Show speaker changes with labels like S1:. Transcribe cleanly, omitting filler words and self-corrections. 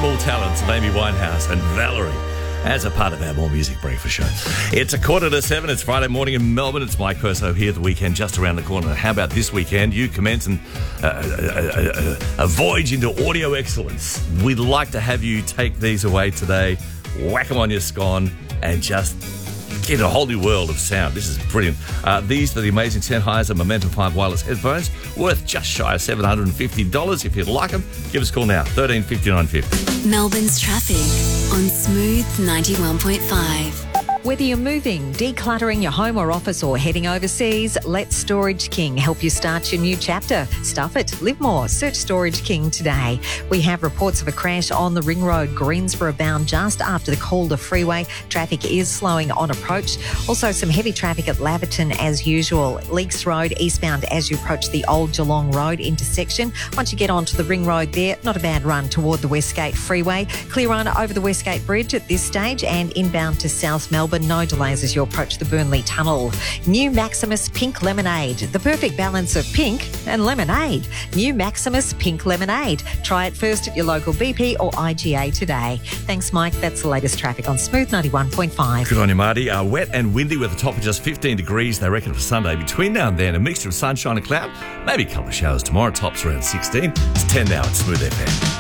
S1: small talents of Amy Winehouse and Valerie as a part of our More Music Breakfast show. It's 7:15. It's Friday morning in Melbourne. It's Mike Perso here. The weekend just around the corner. How about this weekend? You commence a voyage into audio excellence. We'd like to have you take these away today, whack them on your scone, and just get a whole new world of sound. This is brilliant. These are the amazing Sennheiser Momentum 5 wireless headphones, worth just shy of $750. If you'd like them, give us a call now, 13 59 50.
S2: Melbourne's traffic on Smooth 91.5.
S3: Whether you're moving, decluttering your home or office, or heading overseas, let Storage King help you start your new chapter. Stuff it, live more. Search Storage King today. We have reports of a crash on the Ring Road, Greensboro bound, just after the Calder Freeway. Traffic is slowing on approach. Also some heavy traffic at Laverton as usual. Leaks Road eastbound as you approach the Old Geelong Road intersection. Once you get onto the Ring Road there, not a bad run toward the Westgate Freeway. Clear run over the Westgate Bridge at this stage and inbound to South Melbourne. No delays as you approach the Burnley Tunnel. New Maximus Pink Lemonade. The perfect balance of pink and lemonade. New Maximus Pink Lemonade. Try it first at your local BP or IGA today. Thanks, Mike. That's the latest traffic on Smooth 91.5.
S1: Good on you, Marty. Wet and windy with a top of just 15 degrees, they reckon, for Sunday. Between now and then, a mixture of sunshine and cloud. Maybe a couple of showers tomorrow. Tops around 16. It's 10 now at Smooth FM.